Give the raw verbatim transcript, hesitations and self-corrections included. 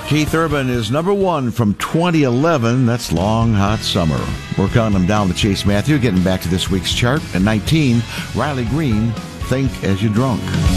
Keith Urban is number one from twenty eleven. That's Long Hot Summer. We're counting them down to Chase Matthew. Getting back to this week's chart. At nineteen, Riley Green, Think As You Drunk.